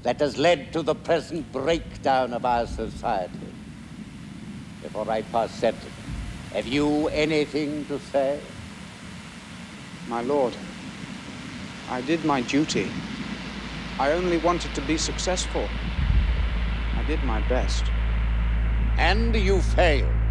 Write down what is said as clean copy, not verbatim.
that has led to the present breakdown of our society. Before I pass sentence, have you anything to say? My lord, I did my duty. I only wanted to be successful. I did my best. And you failed.